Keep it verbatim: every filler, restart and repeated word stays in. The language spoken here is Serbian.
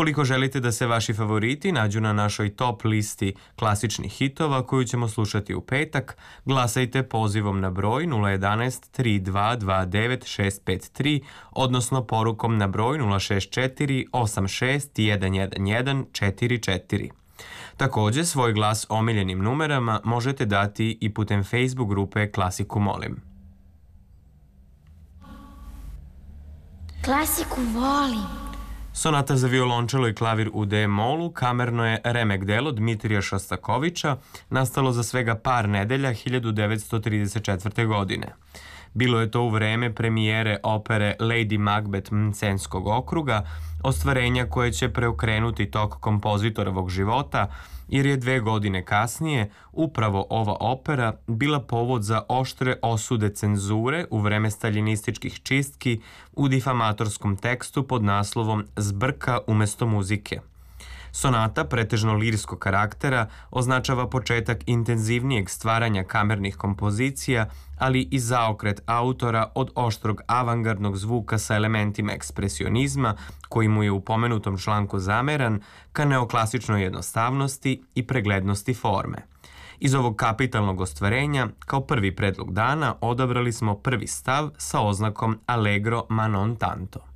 Ukoliko želite da se vaši favoriti nađu na našoj top listi klasičnih hitova koju ćemo slušati u petak, glasajte pozivom na broj nula jedanaest tri dva dva devet šest pet tri, odnosno porukom na broj nula šest četiri osam šest jedan jedan jedan četiri četiri. Takođe, svoj glas omiljenim numerama možete dati i putem Facebook grupe Klasiku molim. Klasiku volim. Sonata za violončelo i klavir u D-molu kamerno je remek delo Dmitrija Šostakovića, nastalo za svega par nedelja hiljadu devetsto trideset četvrte. godine. Bilo je to u vreme premijere opere Lady Macbeth Mcenskog okruga, ostvarenja koje će preokrenuti tok kompozitorovog života, jer je dve godine kasnije upravo ova opera bila povod za oštre osude cenzure u vreme staljinističkih čistki u difamatorskom tekstu pod naslovom Zbrka umesto muzike. Sonata, pretežno lirskog karaktera, označava početak intenzivnijeg stvaranja kamernih kompozicija, ali i zaokret autora od oštrog avangardnog zvuka sa elementima ekspresionizma, koji mu je u pomenutom članku zameran, ka neoklasičnoj jednostavnosti i preglednosti forme. Iz ovog kapitalnog ostvarenja, kao prvi predlog dana, odabrali smo prvi stav sa oznakom Allegro ma non tanto.